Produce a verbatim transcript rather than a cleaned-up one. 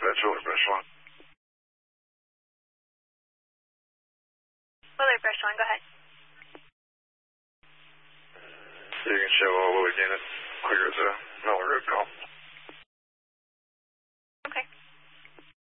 Julie, press one. Willard, press one, go ahead. You can show all Louis unit. Clear as a Miller Road call.